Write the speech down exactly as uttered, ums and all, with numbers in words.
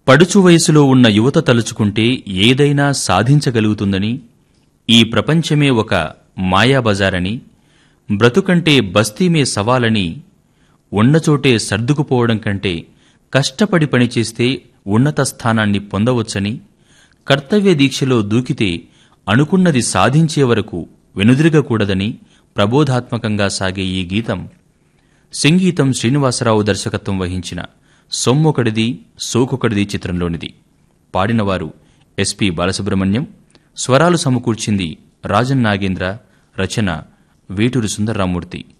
పడుచు వయసులో ఉన్న యువత తలుచుకుంటే ఏదైనా సాధించగలుగుతుందని, ఈ ప్రపంచమే ఒక మాయాబజారని, బ్రతుకంటే బస్తీమే సవాలని, ఉన్నచోటే సర్దుకుపోవడం కంటే కష్టపడి పనిచేస్తే ఉన్నత స్థానాన్ని పొందవచ్చని, కర్తవ్య దీక్షలో దూకితే అనుకున్నది సాధించే వరకు వెనుదిరగకూడదని ప్రబోధాత్మకంగా సాగే ఈ గీతం సంగీతం శ్రీనివాసరావు దర్శకత్వం వహించిన సొమ్మొకడిది సోకొకడిది చిత్రంలోనిది. పాడినవారు ఎస్పి బాలసుబ్రహ్మణ్యం, స్వరాలు సమకూర్చింది రాజన్ నాగేంద్ర, రచన వేటూరి సుందర్రామూర్తి.